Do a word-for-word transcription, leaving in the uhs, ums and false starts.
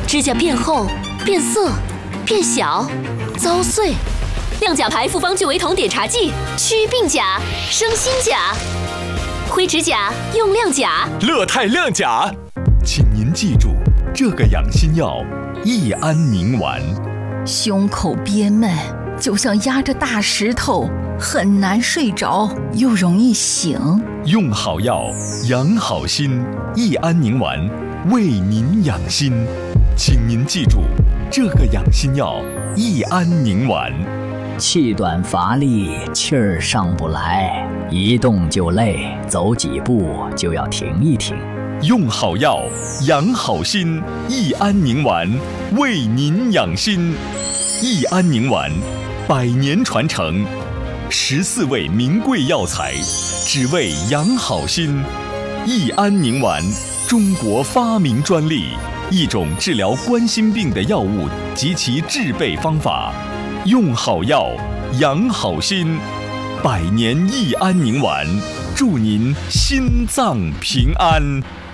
指甲变厚、变色、变小、遭碎。亮甲牌复方聚维酮碘茶剂，祛病甲、生新甲。灰指甲用亮甲， 乐泰亮甲。 请您记住这个养心药：益安宁丸。 胸口憋闷，就像压着大石头，很难睡着，又容易醒。 用好药，养好心。益安宁丸为您养心，请您记住这个养心药：益安宁丸。 气短乏力，气儿上不来，一动就累，走几步就要停一停。 用好药，养好心。益安宁丸为您养心。益安宁丸，百年传承，十四味名贵药材，只为养好心。益安宁丸，中国发明专利，一种治疗冠心病的药物及其制备方法。用好药，养好心。百年益安宁丸，祝您心脏平安。